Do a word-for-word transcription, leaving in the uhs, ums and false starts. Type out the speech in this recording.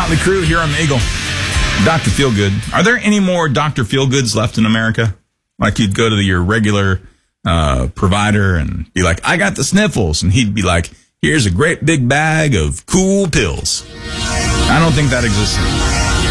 Motley Crue here on the Eagle. Doctor Feelgood. Are there any more Doctor Feelgoods left in America? Like you'd go to the, your regular uh, provider and be like, I got the sniffles. And he'd be like, here's a great big bag of cool pills. I don't think that exists anymore.